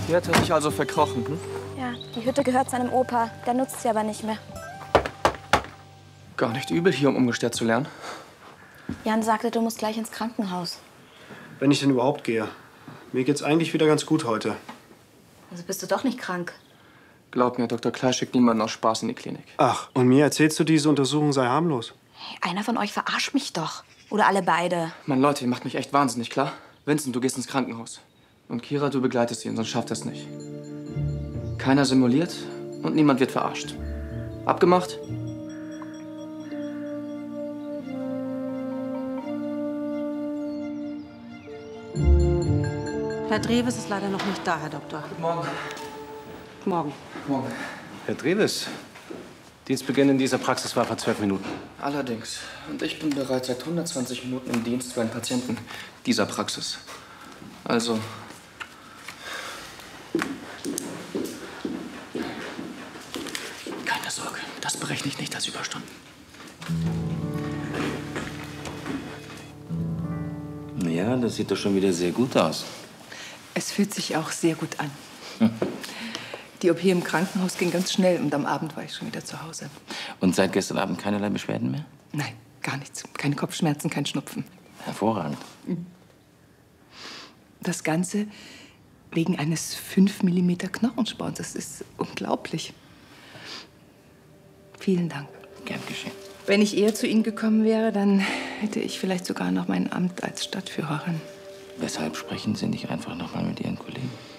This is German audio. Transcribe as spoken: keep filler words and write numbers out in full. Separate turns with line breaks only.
Hier hat er sich also verkrochen, hm?
Ja, die Hütte gehört seinem Opa. Der nutzt sie aber nicht mehr.
Gar nicht übel, hier um umgestellt zu lernen.
Jan sagte, du musst gleich ins Krankenhaus.
Wenn ich denn überhaupt gehe. Mir geht's eigentlich wieder ganz gut heute.
Also bist du doch nicht krank?
Glaub mir, Doktor Klein schickt niemanden aus Spaß in die Klinik.
Ach, und mir erzählst du, diese Untersuchung sei harmlos?
Hey, einer von euch verarscht mich doch. Oder alle beide.
Mann, Leute, ihr macht mich echt wahnsinnig, klar? Vincent, du gehst ins Krankenhaus. Und Kira, du begleitest ihn, sonst schafft er es nicht. Keiner simuliert und niemand wird verarscht. Abgemacht?
Herr Drewes ist leider noch nicht da, Herr Doktor.
Guten Morgen.
Guten Morgen.
Morgen.
Herr Drewes, Dienstbeginn in dieser Praxis war vor zwölf Minuten.
Allerdings. Und ich bin bereits seit hundertzwanzig Minuten im Dienst für einen Patienten dieser Praxis. Also... Keine Sorge, das berechne ich nicht als Überstunden.
Ja, das sieht doch schon wieder sehr gut aus.
Es fühlt sich auch sehr gut an. Die O P im Krankenhaus ging ganz schnell und am Abend war ich schon wieder zu Hause.
Und seit gestern Abend keinerlei Beschwerden mehr?
Nein, gar nichts. Keine Kopfschmerzen, kein Schnupfen.
Hervorragend.
Das Ganze wegen eines fünf Millimeter Knochensporns. Das ist unglaublich. Vielen Dank.
Gern geschehen.
Wenn ich eher zu Ihnen gekommen wäre, dann hätte ich vielleicht sogar noch mein Amt als Stadtführerin.
Weshalb sprechen Sie nicht einfach noch mal mit Ihren Kollegen?